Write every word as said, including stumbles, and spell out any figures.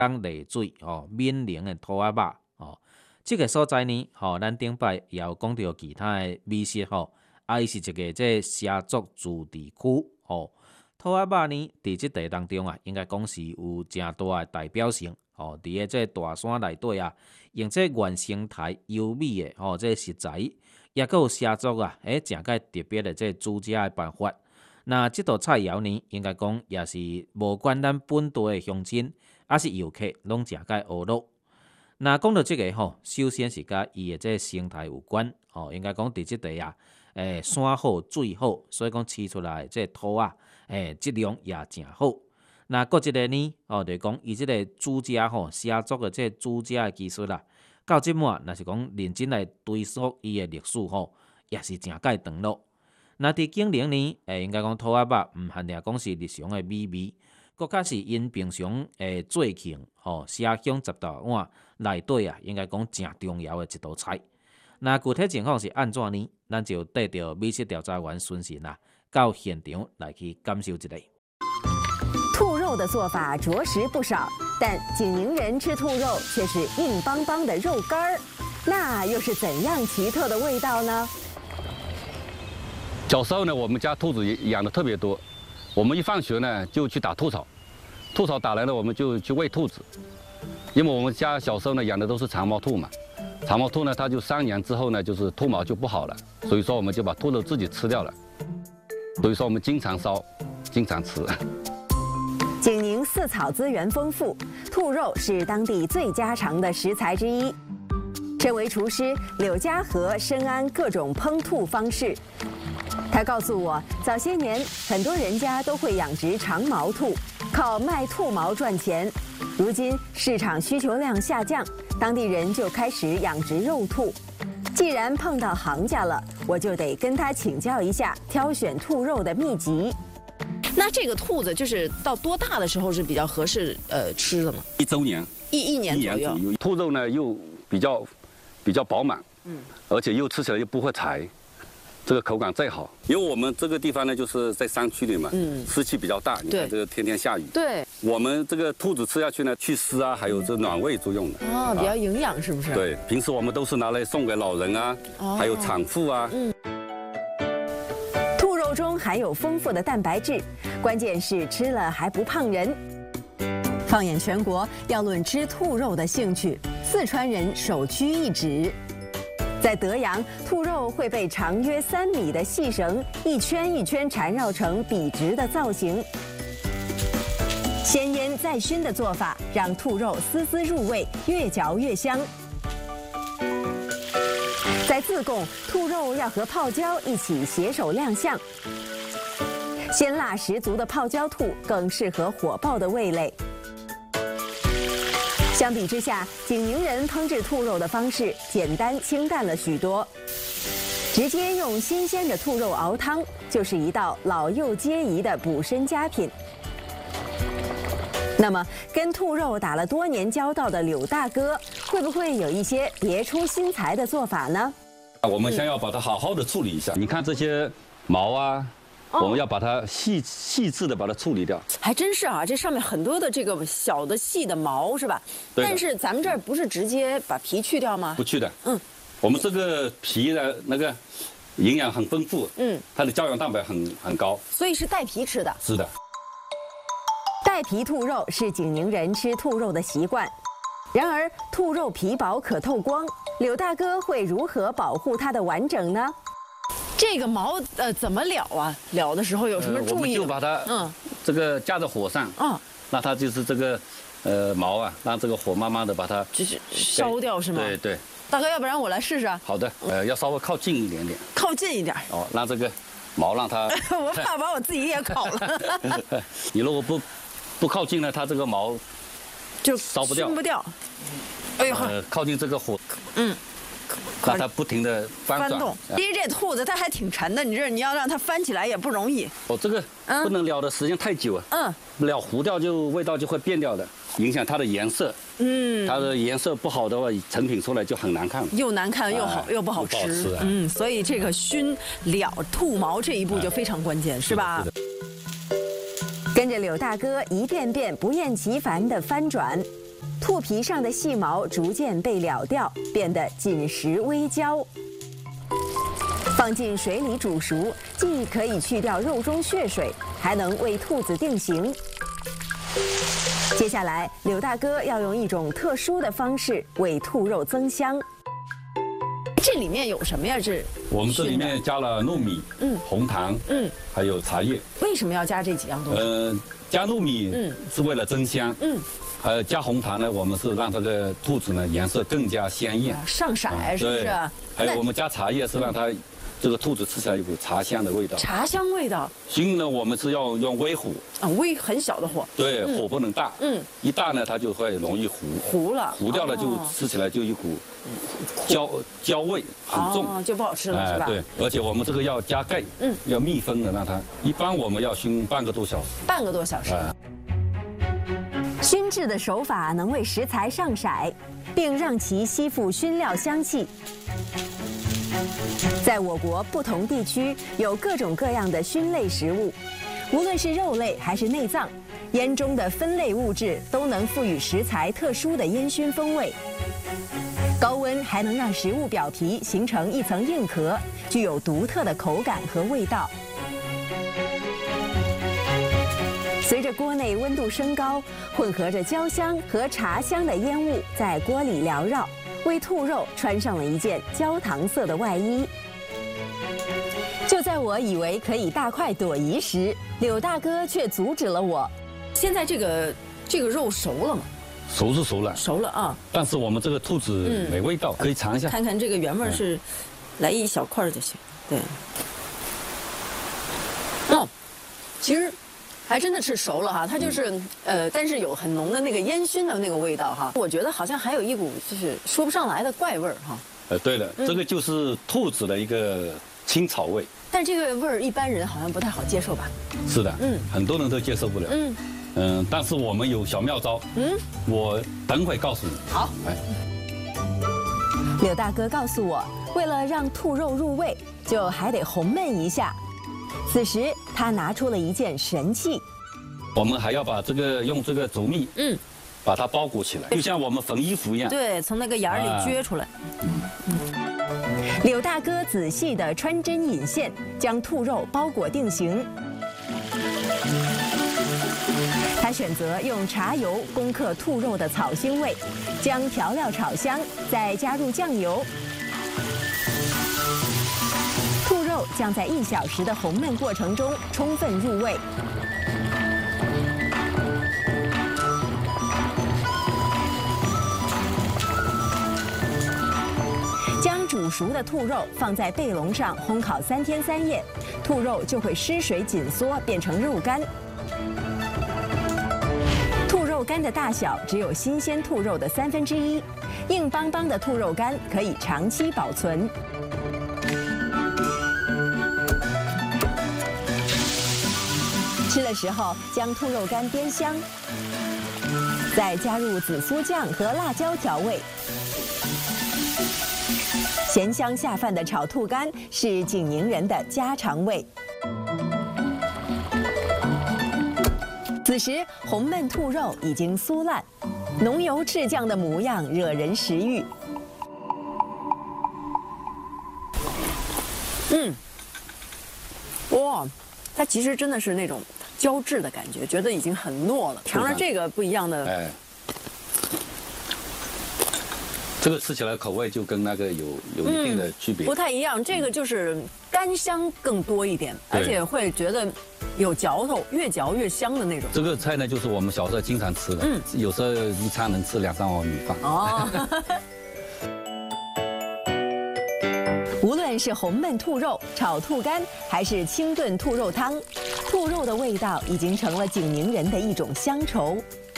当泪水吼免凝的兔仔肉吼，这个所在呢，吼咱顶摆也有讲到其他的美食吼，啊，伊是一个这畲族自治区吼，兔仔肉呢，伫即地当中啊，应该讲是有诚大的代表性吼，伫个这大山内底啊，用这原生态优美的吼这食材，也佫有畲族啊，诶，诚个特别的这煮食的办法。那即道菜肴呢，应该讲也是无管咱本地的乡亲，还是游客，拢诚个学乐。那讲到即个吼，首先是甲伊的这生态有关吼，应该讲伫即地啊，诶，山好水好，所以讲饲出来这土啊，诶，质量也诚好。那搁一个呢，哦，就是讲伊即个煮食吼，畲族的这煮食的技术啦，到即满，若是讲认真来追溯伊的历史吼，也是诚个长咯。那伫景陵呢，诶，应该讲兔仔肉毋限定讲是日常的美味，搁较是因平常诶做庆吼，社乡十大碗内底啊，应该讲诚重要的一道菜。那具体情况是安怎呢？咱就带着美食调查员孙信啊，到现场来去感受一下。 兔肉的做法着实不少，但景宁人吃兔肉却是硬邦邦的肉干儿，那又是怎样奇特的味道呢？ 小时候呢，我们家兔子养的特别多，我们一放学呢就去打兔草，兔草打来了我们就去喂兔子，因为我们家小时候呢养的都是长毛兔嘛，长毛兔呢它就三年之后呢就是兔毛就不好了，所以说我们就把兔肉自己吃掉了，所以说我们经常烧，经常吃。 景宁饲草资源丰富，兔肉是当地最家常的食材之一。身为厨师，柳家和深谙各种烹兔方式。他告诉我，早些年很多人家都会养殖长毛兔，靠卖兔毛赚钱。如今市场需求量下降，当地人就开始养殖肉兔。既然碰到行家了，我就得跟他请教一下挑选兔肉的秘籍。 那这个兔子就是到多大的时候是比较合适呃吃的呢？ 一周年， 一一年左右。 兔肉呢又比较比较饱满，嗯，而且又吃起来又不会柴。这个口感再好，因为我们这个地方呢，就是在山区里嘛，嗯，湿气比较大，你看这个天天下雨， 对， 我们这个兔子吃下去呢，祛湿啊，还有这暖胃作用的， 哦，比较营养是不是？ 对，平时我们都是拿来送给老人啊，还有产妇啊。嗯， 兔肉中含有丰富的蛋白质，关键是吃了还不胖人。放眼全国，要论吃兔肉的兴趣，四川人首屈一指。在德阳，兔肉会被长约三米的细绳一圈一圈缠绕成笔直的造型。先腌再熏的做法，让兔肉丝丝入味，越嚼越香。在自贡，兔肉要和泡椒一起携手亮相。鲜辣十足的泡椒兔更适合火爆的味蕾。相比之下，景宁人烹制兔肉的方式简单清淡了许多，直接用新鲜的兔肉熬汤，就是一道老幼皆宜的补身佳品。那么，跟兔肉打了多年交道的柳大哥，会不会有一些别出心裁的做法呢？ 我们先要把它好好的处理一下，你看这些毛啊。我们要把它细细致的把它处理掉， 还真是啊，这上面很多的这个小的细的毛是吧？但是咱们这儿不是直接把皮去掉吗？ 不去的，嗯，我们这个皮的那个营养很丰富，嗯，它的胶原蛋白很很高， 所以是带皮吃的。 是的， 带皮兔肉是景宁人吃兔肉的习惯。然而，兔肉皮薄可透光，柳大哥会如何保护它的完整呢？ 这个毛呃怎么燎啊？燎的时候有什么注意？ 呃、我们就把它嗯这个架在火上，嗯，那它就是这个呃毛啊，让这个火慢慢的把它就是烧掉是吗？ 对对。 大哥，要不然我来试试。 好的，呃，要稍微靠近一点点。 靠近一点。 哦，让这个毛让它。 我怕把我自己也烤了。 你如果不不靠近呢，它这个毛就烧不掉。 熏不掉。哎呦， 呃，靠近这个火。嗯。让它不停的翻动。其实这兔子它还挺沉的，你这你要让它翻起来也不容易。 哦，这个不能燎的时间太久啊。嗯。燎糊掉就味道就会变掉的，影响它的颜色。嗯。它的颜色不好的话，成品出来就很难看。 又难看又好又不好吃。嗯，所以这个熏燎兔毛这一步就非常关键，是吧？ 跟着柳大哥一遍遍不厌其烦的翻转。 兔皮上的细毛逐渐被燎掉，变得紧实微焦。放进水里煮熟，既可以去掉肉中血水，还能为兔子定型。接下来，柳大哥要用一种特殊的方式为兔肉增香。 这里面有什么呀？这我们这里面加了糯米、嗯，红糖，嗯，还有茶叶。 为什么要加这几样东西？ 呃，加糯米嗯是为了增香，嗯，还有加红糖呢，我们是让这个兔子呢颜色更加鲜艳， 上色是不是？ 还有我们加茶叶是让它这个兔子吃起来有股茶香的味道。 茶香味道。 所以呢，我们是要用微火啊，微很小的火。 对，火不能大，嗯，一大呢它就会容易糊， 糊了， 糊掉了就吃起来就一股焦焦味很重， 就不好吃了，是吧？ 对，而且我们这个要加盖，嗯，要密封的让它，一般我们要熏半个多小时。 半个多小时。 熏制的手法能为食材上色，并让其吸附熏料香气。在我国不同地区有各种各样的熏类食物，无论是肉类还是内脏，烟中的酚类物质都能赋予食材特殊的烟熏风味。高温还能让食物表皮形成一层硬壳，具有独特的口感和味道。随着锅内温度升高，混合着焦香和茶香的烟雾在锅里缭绕，为兔肉穿上了一件焦糖色的外衣。就在我以为可以大快朵颐时，柳大哥却阻止了我。 现在这个这个肉熟了吗？ 熟是熟了， 熟了啊。 但是我们这个兔子没味道，可以尝一下， 看看这个原味是，来一小块就行。对。哦，其实。还真的是熟了哈，它就是呃，但是有很浓的那个烟熏的那个味道哈。我觉得好像还有一股就是说不上来的怪味儿哈。 呃，对了，这个就是兔子的一个青草味。 但这个味儿一般人好像不太好接受吧？ 是的，嗯，很多人都接受不了。嗯嗯，但是我们有小妙招。嗯，我等会告诉你。 好。哎， 柳大哥告诉我，为了让兔肉入味，就还得红焖一下。此时，他拿出了一件神器。 我们还要把这个用这个竹篾，嗯，把它包裹起来，就像我们缝衣服一样。 对，从那个眼儿里撅出来。 嗯。柳大哥仔细地穿针引线，将兔肉包裹定型。他选择用茶油攻克兔肉的草腥味，将调料炒香，再加入酱油。兔肉将在一小时的红焖过程中充分入味。将煮熟的兔肉放在背笼上烘烤三天三夜，兔肉就会失水紧缩，变成肉干。兔肉干的大小只有新鲜兔肉的三分之一，硬邦邦的兔肉干可以长期保存。吃的时候将兔肉干煸香，再加入紫苏酱和辣椒调味。咸香下饭的炒兔肝是景宁人的家常味。此时红焖兔肉已经酥烂，浓油赤酱的模样惹人食欲。 嗯，哇，它其实真的是那种胶质的感觉，觉得已经很糯了。尝了这个不一样的，哎， 这个吃起来口味就跟那个有有一定的区别， 嗯，不太一样。这个就是干香更多一点，而且会觉得有嚼头，越嚼越香的那种。 这个菜呢，就是我们小时候经常吃的，嗯，有时候一餐能吃两三碗米饭。哦。 无论是红焖兔肉、炒兔肝，还是清炖兔肉汤，兔肉的味道已经成了景宁人的一种乡愁。